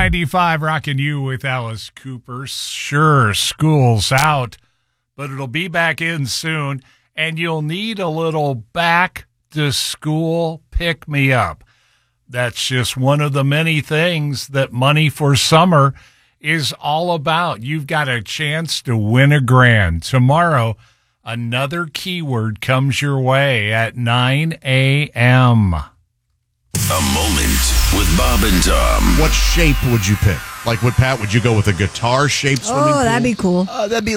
95, rocking you with Alice Cooper. Sure, school's out, but it'll be back in soon, and you'll need a little back-to-school pick-me-up. That's just one of the many things that Money for Summer is all about. You've got a chance to win a grand. Tomorrow, another keyword comes your way at 9 a.m. A moment with Bob and Tom. What shape would you pick? Like, would you go with a guitar-shaped swimming pool? Oh, that'd be cool. That'd be